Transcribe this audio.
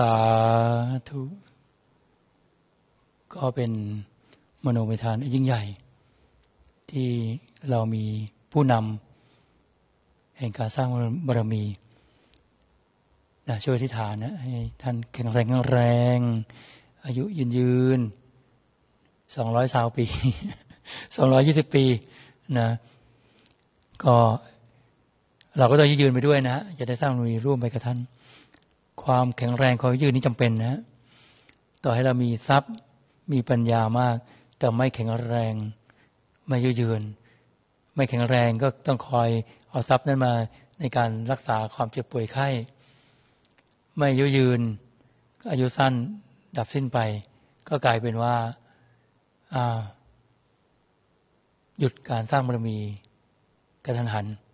สาธุก็เป็นมโนมิทานยิ่งใหญ่ที่เรามีผู้นำแห่งการสร้างบารมีช่วยอธิษฐานนะให้ท่านแข็งแรงอายุยืน220 ปี220 ปีนะก็เราก็ต้องยืนไปด้วยนะจะได้สร้างบารมีร่วมไปกับท่านความแข็งแรงความยืนนี้จำเป็นนะต่อให้เรามีทรัพย์มีปัญญามากแต่ไม่แข็งแรงไม่ยืนไม่แข็งแรงก็ต้องคอยเอาทรัพย์นั้นมาในการรักษาความเจ็บป่วยไข้ไม่ยืนอายุสั้นดับสิ้นไปก็กลายเป็นว่าหยุดการสร้างบารมีกระทันหัน